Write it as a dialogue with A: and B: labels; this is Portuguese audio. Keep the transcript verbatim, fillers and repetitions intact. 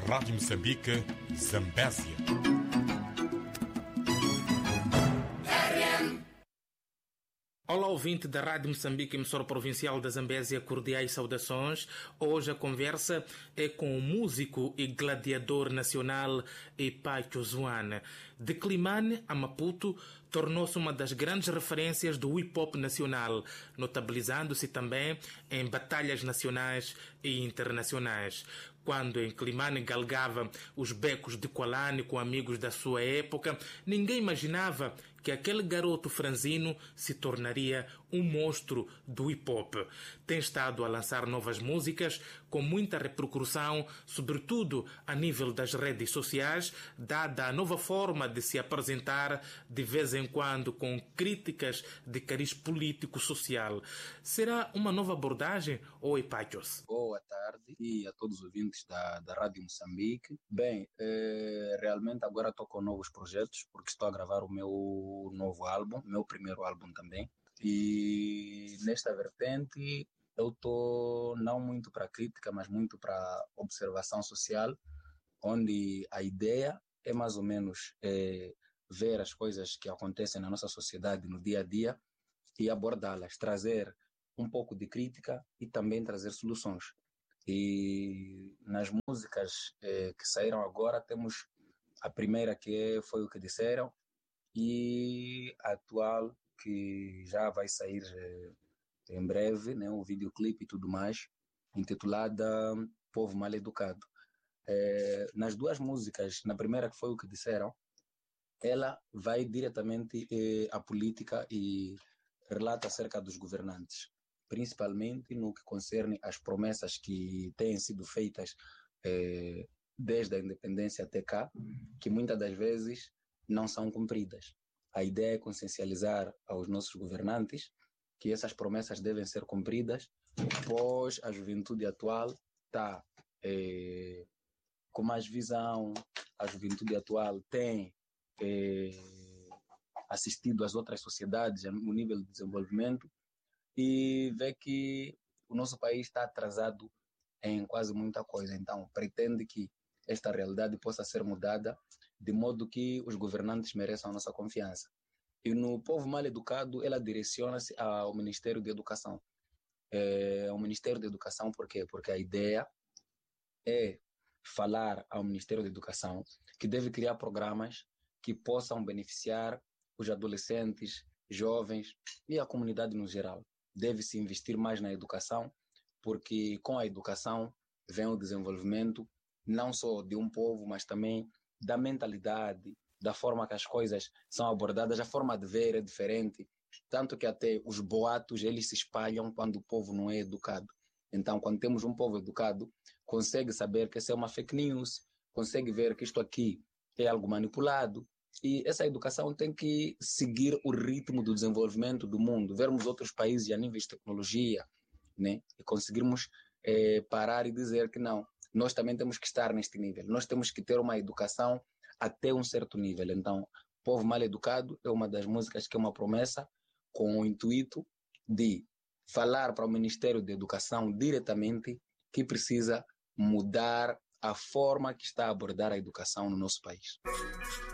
A: Rádio Moçambique, Zambésia.
B: Olá, ouvinte da Rádio Moçambique, emissora provincial da Zambésia, cordiais saudações. Hoje a conversa é com o músico e gladiador nacional Epáquio Zwane. De Climane a Maputo, tornou-se uma das grandes referências do hip-hop nacional, notabilizando-se também em batalhas nacionais e internacionais. Quando em Climane galgava os becos de Colane com amigos da sua época, ninguém imaginava que aquele garoto franzino se tornaria um monstro do hip-hop. Tem estado a lançar novas músicas com muita repercussão, sobretudo a nível das redes sociais, dada a nova forma de se apresentar de vez em quando com críticas de cariz político-social. Será uma nova abordagem ou Epáquios?
C: Boa tarde e a todos os ouvintes da, da Rádio Moçambique. Bem, eh, realmente agora estou com novos projetos, porque estou a gravar o meu novo álbum, meu primeiro álbum também. E nesta vertente eu estou não muito para crítica, mas muito para observação social, onde a ideia é mais ou menos é, ver as coisas que acontecem na nossa sociedade no dia a dia e abordá-las, trazer um pouco de crítica e também trazer soluções. E nas músicas eh, que saíram agora temos a primeira que é Foi o que Disseram e a atual que já vai sair eh, em breve, né, o videoclipe e tudo mais, intitulada Povo Mal Educado. Eh, nas duas músicas, na primeira que Foi o que Disseram, ela vai diretamente eh, à política e relata acerca dos governantes, principalmente no que concerne às promessas que têm sido feitas eh, desde a independência até cá, que muitas das vezes não são cumpridas. A ideia é consciencializar aos nossos governantes que essas promessas devem ser cumpridas, pois a juventude atual está eh, com mais visão, a juventude atual tem eh, assistido às outras sociedades no nível de desenvolvimento e vê que o nosso país está atrasado em quase muita coisa. Então, pretende que esta realidade possa ser mudada de modo que os governantes mereçam a nossa confiança. E no Povo Mal Educado, ela direciona-se ao Ministério da Educação. É, ao Ministério da Educação, por quê? Porque a ideia é falar ao Ministério da Educação que deve criar programas que possam beneficiar os adolescentes, jovens e a comunidade no geral. Deve-se investir mais na educação, porque com a educação vem o desenvolvimento não só de um povo, mas também da mentalidade, da forma que as coisas são abordadas, a forma de ver é diferente, tanto que até os boatos eles se espalham quando o povo não é educado. Então, quando temos um povo educado, consegue saber que essa é uma fake news, consegue ver que isto aqui é algo manipulado, e essa educação tem que seguir o ritmo do desenvolvimento do mundo, vermos outros países a nível de tecnologia, né? E conseguirmos eh, parar e dizer que não, nós também temos que estar neste nível, nós temos que ter uma educação até um certo nível. Então, Povo Mal Educado é uma das músicas que é uma promessa com o intuito de falar para o Ministério da Educação diretamente que precisa mudar a forma que está a abordar a educação no nosso país.